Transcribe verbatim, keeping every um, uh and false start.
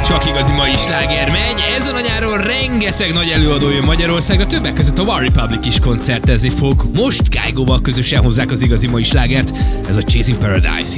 Csak igazi mai sláger megy. Ezen a nyáron rengeteg nagy előadó jön Magyarországra, többek között a One Republic is koncertezni fog. Most Kygo-val közösen hozzák az igazi mai slágert. Ez a Chasing Paradise.